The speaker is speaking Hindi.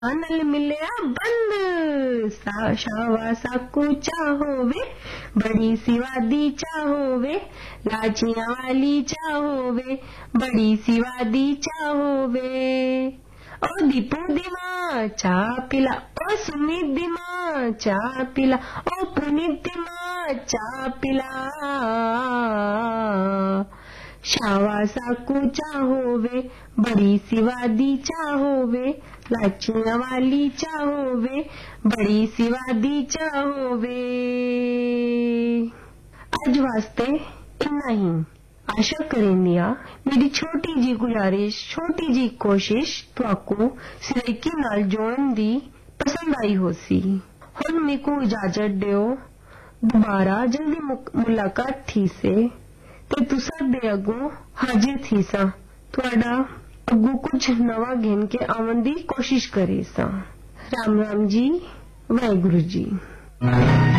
नल मिलिया बंद शावा साकू चाहोवे बड़ी सिवादी चाहोवे लाचिया वाली चाहोवे बड़ी सिवादी चाहोवे ओ दीपू दिमा चा पिला ओ सुमित दिमा चा पिला ओ पुनीत दिमा चा पिला शावा साकू चाहोवे बड़ी सिवादी चाहोवे लाचिया वाली चाहोवे बड़ी सिवादी चाहोवे। आज वास्ते इतना ही। आशा करेंदिया मेरी छोटी जी गुजारिश छोटी जी कोशिश तो आपको सिरकी नाल जोड़न दी पसंद आई होसी। हुण मेरे को इजाजत दियो, दोबारा जल्दी मुलाकात थी से ते तुसा दे अगो हाजिर थी सा तुआडा अगू कुछ नवा घेन के आवन दी कोशिश करे सा। राम राम जी, वाहेगुरु जी।